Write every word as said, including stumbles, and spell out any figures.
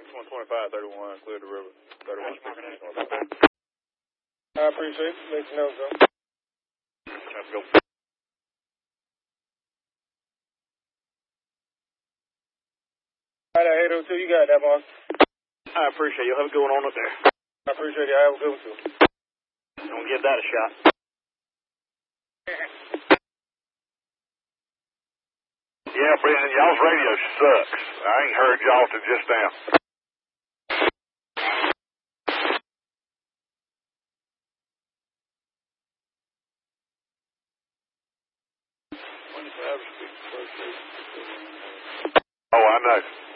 one twenty-five, thirty-one, clear the river. thirty-one. I appreciate it. Let you know, so. Let's go. All right, eight oh two, you got that, boss. I appreciate you. Have a good one on up there. I appreciate it. I have a good one, too. Don't give that a shot. Yeah, Brennan, y'all's radio sucks. I ain't heard y'all till just now. Oh, I know.